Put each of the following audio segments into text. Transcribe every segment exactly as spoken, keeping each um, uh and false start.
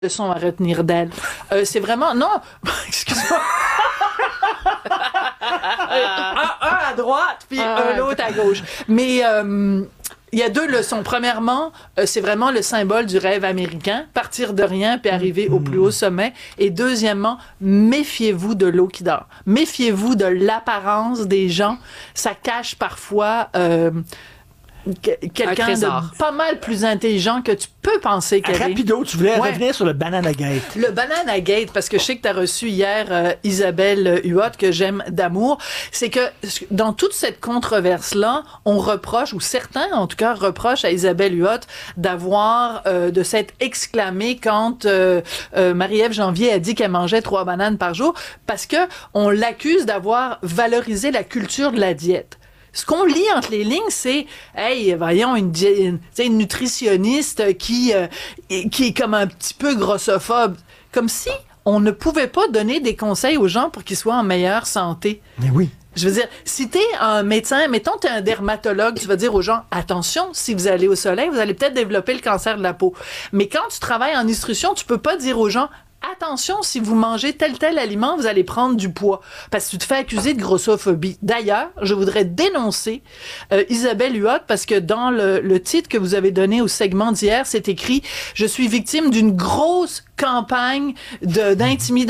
leçon à retenir d'elle. Euh, c'est vraiment... Non, excuse-moi. un, un à droite, puis Ah, un l'autre à gauche. Mais... Euh, il y a deux leçons. Premièrement, euh, c'est vraiment le symbole du rêve américain, partir de rien puis arriver au plus haut sommet. Et deuxièmement, méfiez-vous de l'eau qui dort. Méfiez-vous de l'apparence des gens. Ça cache parfois euh, que- quelqu'un de pas mal plus intelligent que tu peux penser qu'elle est. Rapido, tu voulais Ouais. revenir sur le Banana Gate. Le Banana Gate, parce que je sais que tu as reçu hier euh, Isabelle Huot, que j'aime d'amour, c'est que dans toute cette controverse-là, on reproche, ou certains en tout cas reprochent à Isabelle Huot d'avoir, euh, de s'être exclamée quand euh, euh, Marie-Ève Janvier a dit qu'elle mangeait trois bananes par jour, parce que on l'accuse d'avoir valorisé la culture de la diète. Ce qu'on lit entre les lignes, c'est hey, voyons une, di- une, tu sais, une nutritionniste qui euh, qui est comme un petit peu grossophobe, comme si on ne pouvait pas donner des conseils aux gens pour qu'ils soient en meilleure santé. Mais oui. Je veux dire, si t'es un médecin, mettons t'es un dermatologue, tu vas dire aux gens, attention, si vous allez au soleil, vous allez peut-être développer le cancer de la peau. Mais quand tu travailles en nutrition, tu peux pas dire aux gens, attention, si vous mangez tel tel aliment, vous allez prendre du poids. Parce que tu te fais accuser de grossophobie. D'ailleurs, je voudrais dénoncer euh, Isabelle Huot parce que dans le, le titre que vous avez donné au segment d'hier, c'est écrit « Je suis victime d'une grosse campagne de, d'intimidation ».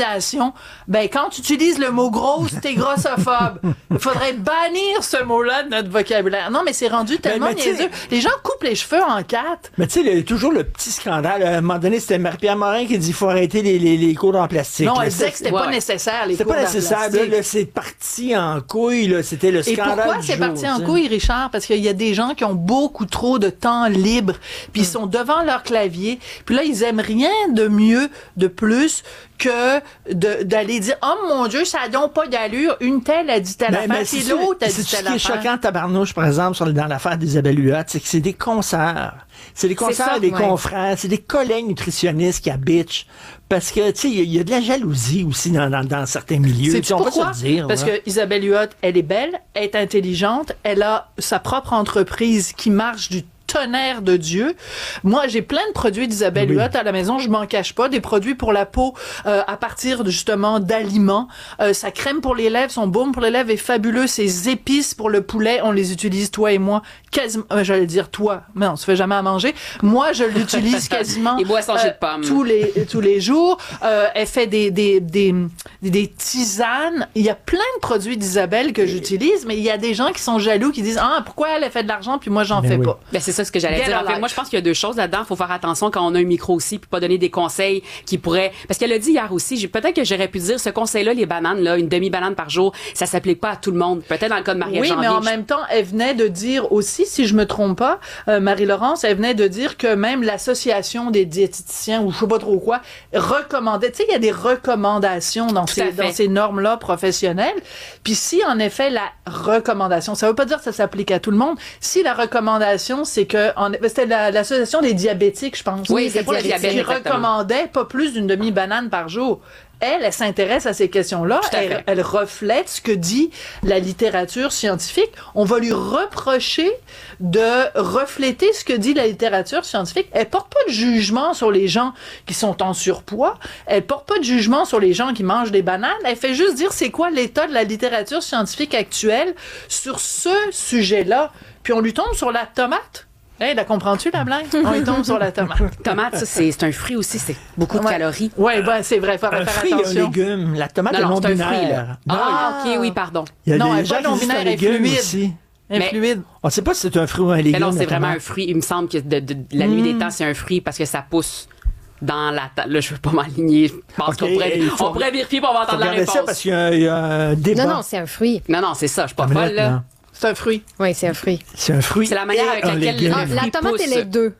Ben, quand tu utilises le mot « grosse », t'es grossophobe. Il faudrait bannir ce mot-là de notre vocabulaire. Non, mais c'est rendu tellement mais tu sais- niaiseux. Les gens coupent les cheveux en quatre. Mais tu sais, il y a toujours le petit scandale. À un moment donné, c'était Marie-Pierre Morin qui dit qu'il faut arrêter les, les, les cours en plastique. Non, là. elle disait C'est- que c'était ouais, pas ouais. nécessaire, les C'est cours pas d'art nécessaire. Là, plastique. là, c'est parti en couille. Là. C'était le Et scandale pourquoi du c'est jour, parti en tu sais. couille, Richard? Parce qu'il y a des gens qui ont beaucoup trop de temps libre, puis ils sont devant leur clavier, puis là, ils aiment rien de mieux, de plus, que de, d'aller dire « Oh mon Dieu, ça a donc pas d'allure, une telle a dit telle Ben, affaire, mais puis c'est l'autre a ça, dit c'est telle ce qui est affaire. choquant, tabarnouche, par exemple, sur, dans l'affaire d'Isabelle Huot, c'est que c'est des concerts. C'est des concerts ça, des ouais. confrères, c'est des collègues nutritionnistes qui bitch. Parce que, tu sais, il y, a- il y a de la jalousie aussi dans, dans, dans certains milieux. C'est Tu sais, on va pourquoi? se le dire. Parce là. que Isabelle Huot, elle est belle, elle est intelligente, elle a sa propre entreprise qui marche du tonnerre de Dieu. Moi, j'ai plein de produits d'Isabelle Oui. Huot à la maison, je m'en cache pas, des produits pour la peau euh, à partir de, justement d'aliments. Euh, sa crème pour les lèvres, son baume pour les lèvres est fabuleux, ses épices pour le poulet, on les utilise toi et moi quasiment, euh, j'allais dire toi, mais on se fait jamais à manger. Moi, je l'utilise quasiment Les boissons jus de pomme. tous les tous les jours. Euh, elle fait des des des des tisanes. Il y a plein de produits d'Isabelle que j'utilise, mais il y a des gens qui sont jaloux qui disent ah pourquoi elle a fait de l'argent puis moi j'en Ben fais oui. pas. Ben, c'est ça ce que j'allais Get dire. a En fait, life. moi, je pense qu'il y a deux choses là-dedans. Il faut faire attention quand on a un micro aussi, puis pas donner des conseils qui pourraient... Parce qu'elle a dit hier aussi, j'ai- peut-être que j'aurais pu dire, ce conseil-là, les bananes, là, une demi-banane par jour, ça s'applique pas à tout le monde. Peut-être dans le cas de Marie-Ève Oui, Janvier. mais en je- même temps, elle venait de dire aussi, si je me trompe pas, euh, Marie-Laurence, elle venait de dire que même l'association des diététiciens ou je sais pas trop quoi recommandait. Tu sais, il y a des recommandations dans Tout à ces fait. dans ces normes-là professionnelles. Puis si en effet la recommandation, ça veut pas dire que ça s'applique à tout le monde. Si la recommandation, c'est que en, c'était la- l'association des diabétiques, je pense. Oui, c'est qui pour le diabète, exactement. recommandait pas plus d'une demi-banane par jour. Elle, elle s'intéresse à ces questions-là. Tout à fait. Elle, elle reflète ce que dit la littérature scientifique. On va lui reprocher de refléter ce que dit la littérature scientifique. Elle porte pas de jugement sur les gens qui sont en surpoids. Elle porte pas de jugement sur les gens qui mangent des bananes. Elle fait juste dire c'est quoi l'état de la littérature scientifique actuelle sur ce sujet-là. Puis on lui tombe sur la tomate. Hey, la comprends-tu, la blague? On lui tombe sur la tomate. Tomate, ça, c'est c'est un fruit aussi, c'est beaucoup de Ouais. calories. Ouais, ben, c'est vrai, faut Un faire fruit, un attention. légume. La tomate est Non, non, non c'est un fruit, binaire. là. Non, Ah, ok, oui, pardon. il y a Non, des elle est gens pas qui disent que c'est un non-binaire, elle est légume fluide. aussi. Elle est Mais- fluide. On ne sait pas si c'est un fruit ou un Mais légume. non, c'est la vraiment tomate. un fruit. Il me semble que de, de- de la nuit des temps, c'est un fruit parce que ça pousse dans la ta- Là, je veux pas m'aligner. Je pense Ok, qu'on pourrait, il faut- on pourrait vérifier pour on va Faut entendre la regarder réponse. ça parce qu'il y a, il y a un débat. Non, non, c'est un fruit. Non, non, c'est ça. Je suis pas Une folle, minute, là. non. C'est un fruit. Oui, c'est un fruit. C'est un fruit. C'est la manière et avec un laquelle légume. Ah, le la fruit tomate pousse. et les deux.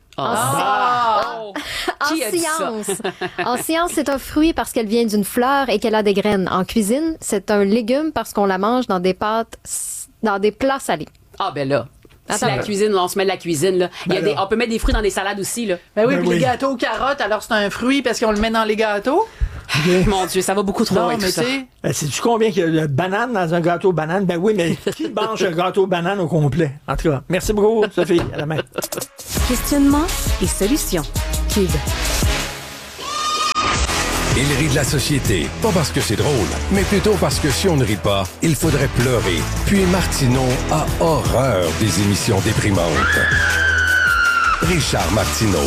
Ah. Oh. En Qui a dit ça? science. En science, c'est un fruit parce qu'elle vient d'une fleur et qu'elle a des graines. En cuisine, c'est un légume parce qu'on la mange dans des pâtes, dans des plats salés. Ah, ben là. Si Attends la un peu. cuisine, là, on se met de la cuisine, là. Il y a Ben des, là. on peut mettre des fruits dans des salades aussi, là. Ben oui, Ben puis oui. les gâteaux aux carottes, alors c'est un fruit parce qu'on le met dans les gâteaux. Mon Dieu, ça va beaucoup trop Non, loin, mais tout ça. tu sais, Ben, sais-tu combien il y a de bananes dans un gâteau banane? Ben oui, mais qui mange un gâteau banane au complet? En tout cas, merci beaucoup, Sophie. À la main. Questionnement et solutions. Cube. Il rit de la société, pas parce que c'est drôle, mais plutôt parce que si on ne rit pas, il faudrait pleurer. Puis Martineau a horreur des émissions déprimantes. Richard Martineau.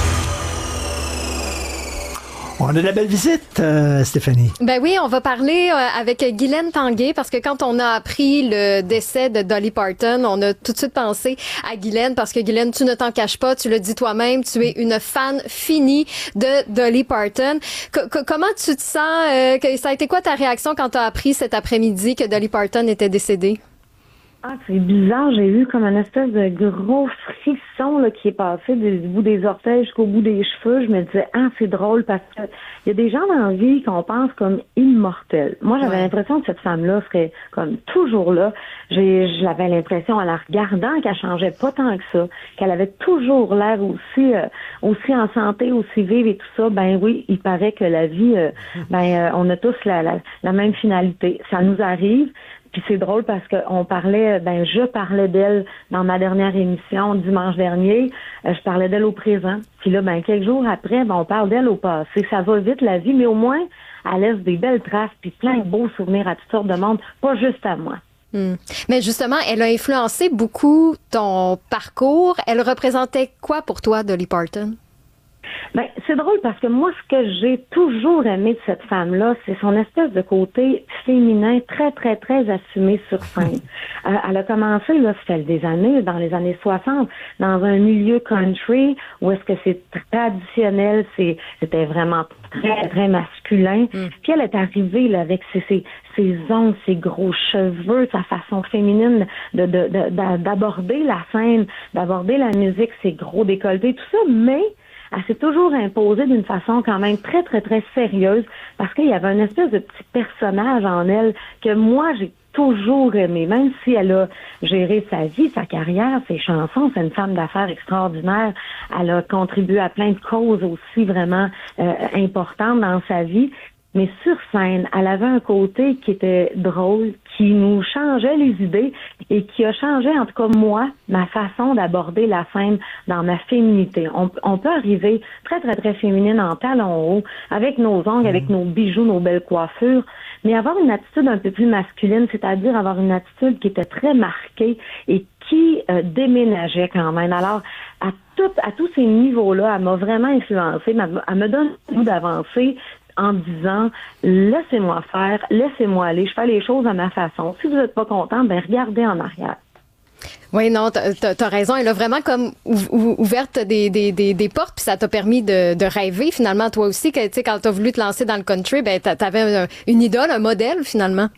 On a de la belle visite, euh, Stéphanie. Ben oui, on va parler euh, avec Guylaine Tanguay parce que quand on a appris le décès de Dolly Parton, on a tout de suite pensé à Guylaine parce que Guylaine, tu ne t'en caches pas, tu le dis toi-même, tu es une fan finie de Dolly Parton. C- c- comment tu te sens? Euh, que, ça a été quoi ta réaction quand tu as appris cet après-midi que Dolly Parton était décédée? Ah, c'est bizarre, j'ai eu comme une espèce de gros frisson là, qui est passé du bout des orteils jusqu'au bout des cheveux. Je me disais, ah, c'est drôle parce que il y a des gens dans la vie qu'on pense comme immortels. Moi, j'avais ouais. l'impression que cette femme-là serait comme toujours là. J'ai, j'avais l'impression, en la regardant, qu'elle changeait pas tant que ça, qu'elle avait toujours l'air aussi euh, aussi en santé, aussi vive et tout ça. Ben oui, il paraît que la vie, euh, ben euh, on a tous la, la, la même finalité. Ça nous arrive. Puis c'est drôle parce qu'on parlait, ben je parlais d'elle dans ma dernière émission dimanche dernier. Euh, je parlais d'elle au présent. Puis là, ben quelques jours après, ben on parle d'elle au passé. Ça va vite la vie, mais au moins elle laisse des belles traces puis plein de beaux souvenirs à toutes sortes de monde, pas juste à moi. Hmm. Mais justement, elle a influencé beaucoup ton parcours. Elle représentait quoi pour toi, Dolly Parton? Ben, c'est drôle parce que moi, ce que j'ai toujours aimé de cette femme-là, c'est son espèce de côté féminin très, très, très assumé sur scène. Euh, elle a commencé, là, ça fait des années, dans les années soixante, dans un milieu country où est-ce que c'est traditionnel, c'est, c'était vraiment très, très masculin. Mm. Puis elle est arrivée, là, avec ses, ses, ses ongles, ses gros cheveux, sa façon féminine de, de, de, d'aborder la scène, d'aborder la musique, ses gros décolletés, tout ça, mais elle s'est toujours imposée d'une façon quand même très, très, très sérieuse parce qu'il y avait une espèce de petit personnage en elle que moi, j'ai toujours aimé. Même si elle a géré sa vie, sa carrière, ses chansons, c'est une femme d'affaires extraordinaire. Elle a contribué à plein de causes aussi vraiment euh, importantes dans sa vie. Mais sur scène, elle avait un côté qui était drôle, qui nous changeait les idées et qui a changé, en tout cas moi, ma façon d'aborder la scène dans ma féminité. On, on peut arriver très, très, très féminine en talons hauts, avec nos ongles, avec nos bijoux, nos belles coiffures, mais avoir une attitude un peu plus masculine, c'est-à-dire avoir une attitude qui était très marquée et qui euh, déménageait quand même. Alors, à, tout, à tous ces niveaux-là, elle m'a vraiment influencée, elle me donne le goût d'avancer en disant « laissez-moi faire, laissez-moi aller, je fais les choses à ma façon. Si vous n'êtes pas content, ben regardez en arrière. » Oui, non, t'as, t'as raison. Elle a vraiment comme ou, ouverte des, des, des, des portes, puis ça t'a permis de, de rêver finalement, toi aussi, que tu sais, quand t'as voulu te lancer dans le country, ben t'avais un, une idole, un modèle finalement.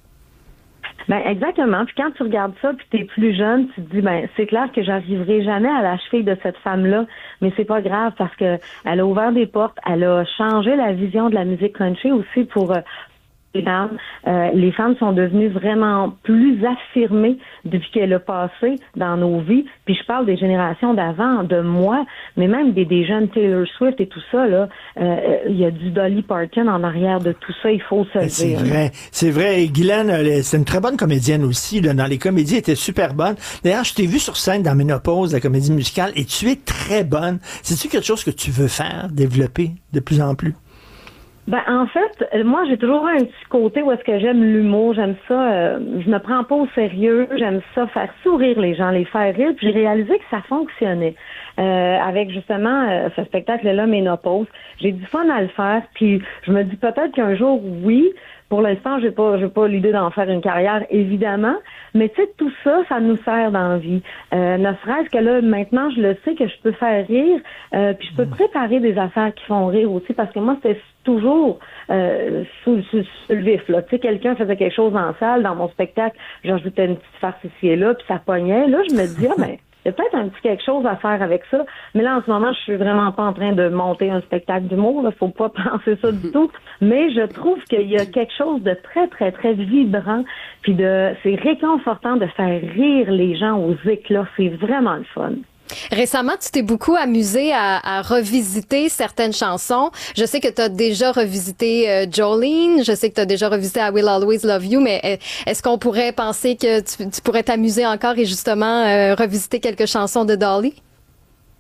Ben exactement. Puis quand tu regardes ça, puis t'es plus jeune, tu te dis ben c'est clair que j'arriverai jamais à la cheville de cette femme-là, mais c'est pas grave parce que elle a ouvert des portes, elle a changé la vision de la musique country aussi pour euh, les femmes. Euh, les femmes sont devenues vraiment plus affirmées depuis qu'elle a passé dans nos vies. Puis je parle des générations d'avant, de moi, mais même des, des jeunes Taylor Swift et tout ça, là, euh, il y a du Dolly Parton en arrière de tout ça, il faut se le dire. C'est vrai, c'est vrai. Et Guylaine, c'est une très bonne comédienne aussi, là, dans les comédies, elle était super bonne. D'ailleurs, je t'ai vu sur scène dans Ménopause, la comédie musicale, et tu es très bonne. C'est-tu quelque chose que tu veux faire, développer de plus en plus? Ben en fait, moi j'ai toujours un petit côté où est-ce que j'aime l'humour, j'aime ça, euh, je me prends pas au sérieux, j'aime ça faire sourire les gens, les faire rire, puis j'ai réalisé que ça fonctionnait. Euh, avec justement euh, ce spectacle-là, Ménopause. J'ai du fun à le faire, puis je me dis peut-être qu'un jour, oui, pour l'instant, j'ai pas j'ai pas l'idée d'en faire une carrière, évidemment, mais tu sais, tout ça, ça nous sert dans la vie. Euh, ne serait-ce que là, maintenant, je le sais que je peux faire rire, euh, puis je peux préparer des affaires qui font rire aussi, parce que moi, c'était toujours euh, sous, sous, sous le vif, là. Tu sais, quelqu'un faisait quelque chose en salle, dans mon spectacle, j'ajoutais une petite farce ici et là, puis ça pognait. Là, je me dis, ah, ben, il y a peut-être un petit quelque chose à faire avec ça. Mais là, en ce moment, je suis vraiment pas en train de monter un spectacle d'humour. Il faut pas penser ça du tout. Mais je trouve qu'il y a quelque chose de très, très, très vibrant. Puis de, c'est réconfortant de faire rire les gens aux éclats. C'est vraiment le fun. Récemment, tu t'es beaucoup amusé à, à revisiter certaines chansons. Je sais que tu as déjà revisité euh, Jolene, je sais que tu as déjà revisité I Will Always Love You, mais est-ce qu'on pourrait penser que tu, tu pourrais t'amuser encore et justement euh, revisiter quelques chansons de Dolly?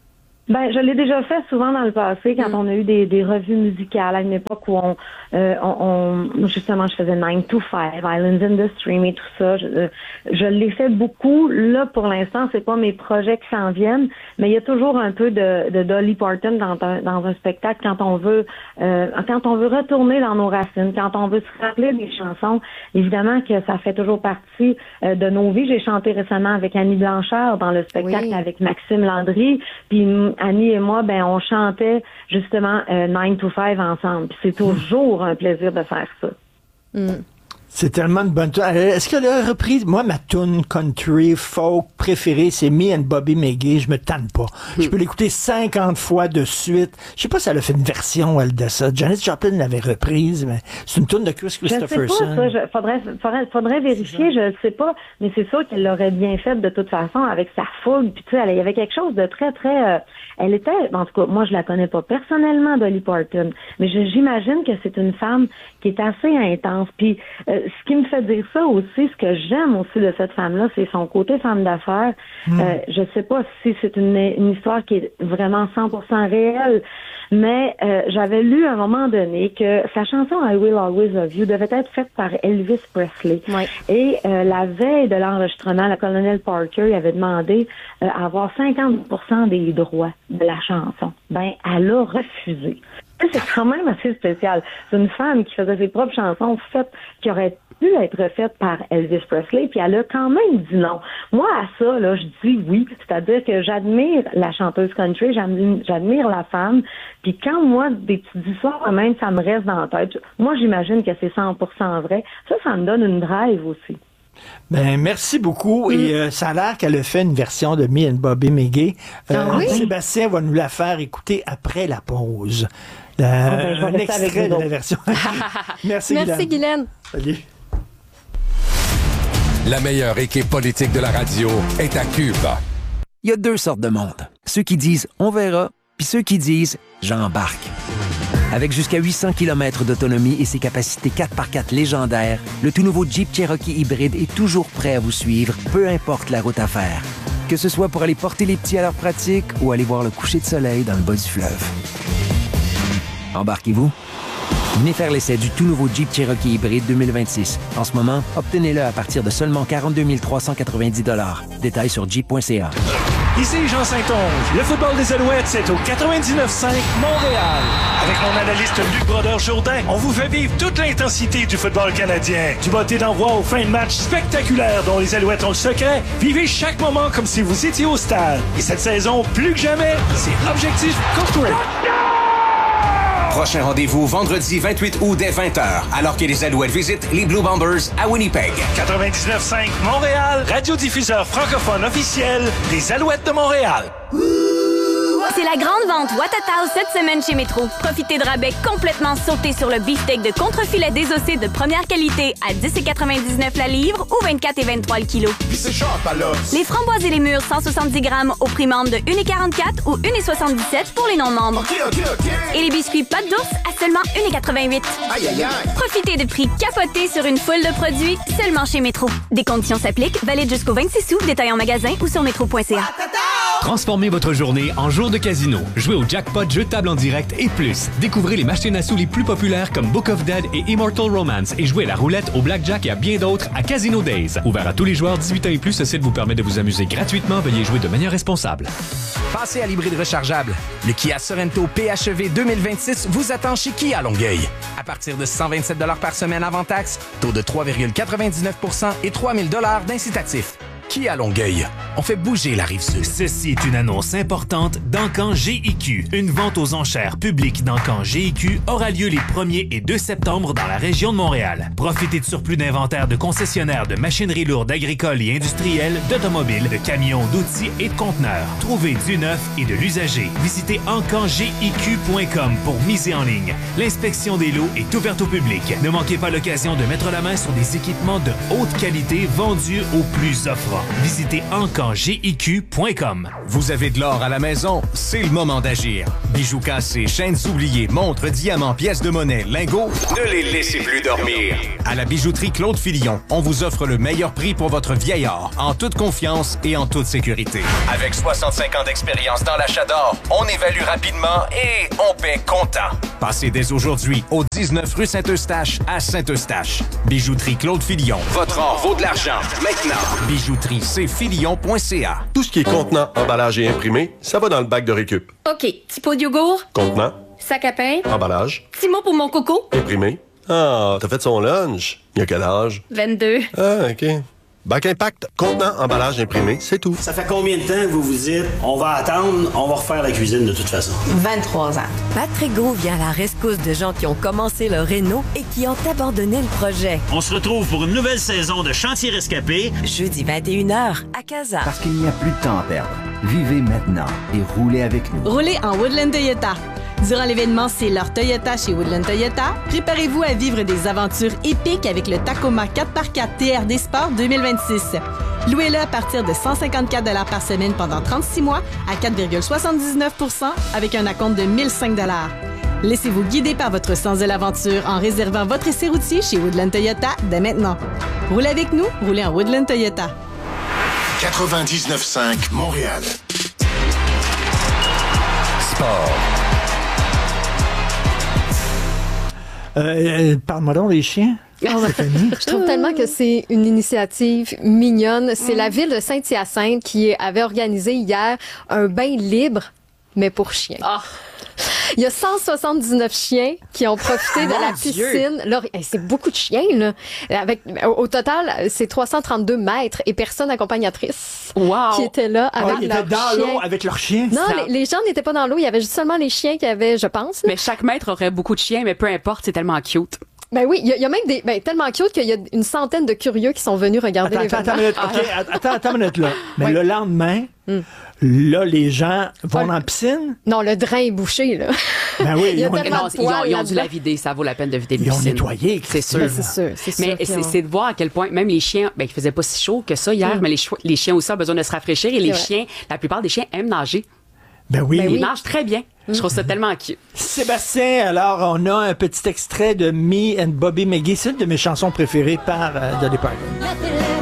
Ben, je l'ai déjà fait souvent dans le passé quand mm. on a eu des, des revues musicales à une époque où on, euh, on, on justement, je faisais nine to five, Islands in the Stream et tout ça. Je, je l'ai fait beaucoup. Là, pour l'instant, c'est pas mes projets qui s'en viennent, mais il y a toujours un peu de, de Dolly Parton dans un, dans un spectacle quand on veut, euh, quand on veut retourner dans nos racines, quand on veut se rappeler des chansons. Évidemment que ça fait toujours partie euh, de nos vies. J'ai chanté récemment avec Annie Blanchard dans le spectacle oui. avec Maxime Landry, puis Annie et moi, ben, on chantait justement euh, nine to five ensemble. Puis c'est toujours un plaisir de faire ça. Mm. C'est tellement une bonne tune. Est-ce que la reprise, moi, ma tune country, folk préférée, c'est Me and Bobby McGee. Je me tanne pas. Mm. Je peux l'écouter cinquante fois de suite. Je sais pas si elle a fait une version, elle, de ça. Janis Joplin l'avait reprise, mais c'est une tune de Chris Christopherson. Je sais pas, ça. Je, faudrait, faudrait, faudrait vérifier, je ne sais pas. Mais c'est sûr qu'elle l'aurait bien faite de toute façon, avec sa fougue. Puis tu sais, il y avait quelque chose de très, très... Euh, elle était, en tout cas, moi, je la connais pas personnellement, Dolly Parton. Mais je, j'imagine que c'est une femme qui est assez intense. Puis... Euh, ce qui me fait dire ça aussi, ce que j'aime aussi de cette femme-là, c'est son côté femme d'affaires. Mmh. Euh, je sais pas si c'est une, une histoire qui est vraiment cent pour cent réelle, mais euh, j'avais lu à un moment donné que sa chanson I Will Always Love You devait être faite par Elvis Presley. Oui. Et euh, la veille de l'enregistrement, le colonel Parker lui avait demandé euh, à avoir cinquante pour cent des droits de la chanson. Ben, elle a refusé. C'est quand même assez spécial. C'est une femme qui faisait ses propres chansons faites, qui auraient pu être faites par Elvis Presley, puis elle a quand même dit non. Moi, à ça, là, je dis oui. C'est-à-dire que j'admire la chanteuse country, j'admire, j'admire la femme, puis quand moi, des petites histoires, même, ça me reste dans la tête. Moi, j'imagine que c'est cent pour cent vrai. Ça, ça me donne une drive aussi. Ben, merci beaucoup. Mm. Et euh, ça a l'air qu'elle a fait une version de Me and Bobby McGee. Euh, ah oui? Sébastien va nous la faire écouter après la pause. Euh, ah ben, un extrait de la version. Merci, Merci Guylaine. Salut. La meilleure équipe politique de la radio est à Cube. Il y a deux sortes de monde. Ceux qui disent « on verra », puis ceux qui disent « j'embarque ». Avec jusqu'à huit cents kilomètres d'autonomie et ses capacités quatre par quatre légendaires, le tout nouveau Jeep Cherokee hybride est toujours prêt à vous suivre, peu importe la route à faire. Que ce soit pour aller porter les petits à leur pratique ou aller voir le coucher de soleil dans le bas du fleuve. Embarquez-vous. Venez faire l'essai du tout nouveau Jeep Cherokee hybride deux mille vingt-six. En ce moment, obtenez-le à partir de seulement quarante-deux mille trois cent quatre-vingt-dix dollars. Détails sur jeep point c a. Ici Jean Saint-Onge. Le football des Alouettes, c'est au quatre-vingt-dix-neuf cinq Montréal. Avec mon analyste Luc Brodeur-Jourdain, on vous fait vivre toute l'intensité du football canadien. Du botté d'envoi aux fins de match spectaculaires dont les Alouettes ont le secret. Vivez chaque moment comme si vous étiez au stade. Et cette saison, plus que jamais, c'est Objectif Corporate. Prochain rendez-vous vendredi vingt-huit août dès vingt heures, alors que les Alouettes visitent les Blue Bombers à Winnipeg. quatre-vingt-dix-neuf cinq Montréal, radiodiffuseur francophone officiel des Alouettes de Montréal. C'est la grande vente Watatao cette semaine chez Métro. Profitez de rabais complètement sautés sur le beefsteak de contrefilet désossé de première qualité à dix virgule quatre-vingt-dix-neuf la livre ou vingt-quatre et vingt-trois le kilo. Les framboises et les mûres cent soixante-dix grammes au prix membre de un virgule quarante-quatre ou un virgule soixante-dix-sept pour les non-membres. Okay, okay, okay. Et les biscuits pâte d'ours à seulement un virgule quatre-vingt-huit. Aïe, aïe, aïe. Profitez de prix capotés sur une foule de produits seulement chez Métro. Des conditions s'appliquent, valide jusqu'au vingt-six août, détail en magasin ou sur métro point c a. Transformez votre journée en jour de casino. Jouez au jackpot, jeu de table en direct et plus. Découvrez les machines à sous les plus populaires comme Book of Dead et Immortal Romance et jouez à la roulette, au blackjack et à bien d'autres à Casino Days. Ouvert à tous les joueurs dix-huit ans et plus, ce site vous permet de vous amuser gratuitement. Veuillez jouer de manière responsable. Passez à l'hybride rechargeable. Le Kia Sorento P H E V deux mille vingt-six vous attend chez Kia Longueuil. À partir de cent vingt-sept dollars par semaine avant taxe, taux de trois virgule quatre-vingt-dix-neuf pour cent et trois mille dollars d'incitatif. Kia Longueuil. On fait bouger la Rive-Sud. Ceci est une annonce importante d'Encan G I Q. Une vente aux enchères publiques d'Encan G I Q aura lieu les premier et deux septembre dans la région de Montréal. Profitez de surplus d'inventaire de concessionnaires de machinerie lourde agricole et industrielle, d'automobiles, de camions, d'outils et de conteneurs. Trouvez du neuf et de l'usager. Visitez encan g i q point com pour miser en ligne. L'inspection des lots est ouverte au public. Ne manquez pas l'occasion de mettre la main sur des équipements de haute qualité vendus au plus offrant. Visitez encan dancan g i q point com. Vous avez de l'or à la maison, c'est le moment d'agir. Bijoux cassés, chaînes oubliées, montres, diamants, pièces de monnaie, lingots, ne les laissez plus dormir. À la bijouterie Claude Filion, on vous offre le meilleur prix pour votre vieil or, en toute confiance et en toute sécurité. Avec soixante-cinq ans d'expérience dans l'achat d'or, on évalue rapidement et on paie comptant. Passez dès aujourd'hui au dix-neuf rue Saint-Eustache à Saint-Eustache. Bijouterie Claude Filion. Votre or vaut de l'argent. Maintenant, bijouterie c filion point c a. Tout ce qui est contenant, emballage et imprimé, ça va dans le bac de récup. OK. Petit pot de yogourt. Contenant, Sac à pain. emballage, Petit mot pour mon coco. imprimé. Ah, t'as fait son lunch. Il y a quel âge? vingt-deux. Ah, OK. Bac Impact, contenant, emballage, imprimé, c'est tout. Ça fait combien de temps que vous vous dites, on va attendre, on va refaire la cuisine de toute façon? vingt-trois ans. Patrick Gros vient à la rescousse de gens qui ont commencé leur réno et qui ont abandonné le projet. On se retrouve pour une nouvelle saison de Chantier Rescapé. Jeudi vingt et une heures à Casa. Parce qu'il n'y a plus de temps à perdre. Vivez maintenant et roulez avec nous. Roulez en Woodland Toyota. Durant l'événement C'est leur Toyota chez Woodland Toyota, préparez-vous à vivre des aventures épiques avec le Tacoma quatre par quatre T R D Sport deux mille vingt-six. Louez-le à partir de cent cinquante-quatre dollars par semaine pendant trente-six mois à quatre virgule soixante-dix-neuf pour cent avec un acompte de mille cinq dollars. Laissez-vous guider par votre sens de l'aventure en réservant votre essai routier chez Woodland Toyota dès maintenant. Roulez avec nous, roulez en Woodland Toyota. quatre-vingt-dix-neuf cinq Montréal. Sport. Euh, parle-moi donc des chiens. Oh, je trouve tellement que c'est une initiative mignonne. C'est la ville de Saint-Hyacinthe qui avait organisé hier un bain libre, mais pour chiens. Ah. Il y a cent soixante-dix-neuf chiens qui ont profité de la piscine. Là, c'est beaucoup de chiens, là. Avec, au, au total, c'est trois cent trente-deux maîtres et personne accompagnatrice wow. qui étaient là avec oh, ils leurs étaient dans chiens. l'eau avec leurs chiens. Non, les, les gens n'étaient pas dans l'eau. Il y avait juste seulement les chiens qui avaient, je pense. Là. Mais chaque maître aurait beaucoup de chiens, mais peu importe, c'est tellement cute. Ben oui, il y, y a même des ben tellement cute qu'il y a une centaine de curieux qui sont venus regarder attends, l'événement. Attends, attends, minute, okay, attends, attends une minute là. Mais oui. Le lendemain, mm. là, les gens vont ah, dans la piscine. Non, le drain est bouché, là. Ben oui, il y a ils, ont, non, ils, ont, ils ont dû la vider, ça vaut la peine de vider le piscine. Ils ont nettoyé. C'est sûr. Ben, c'est sûr, c'est sûr. Mais c'est, c'est de voir à quel point, même les chiens, ben, il faisait pas si chaud que ça hier, mm. mais les, les chiens aussi ont besoin de se rafraîchir et les c'est chiens, vrai. La plupart des chiens aiment nager. Ben oui. Ben, ils oui. nagent très bien. Je trouve ça tellement cute. Sébastien, alors, on a un petit extrait de Me and Bobby McGee. C'est une de mes chansons préférées par euh, Dolly Parton.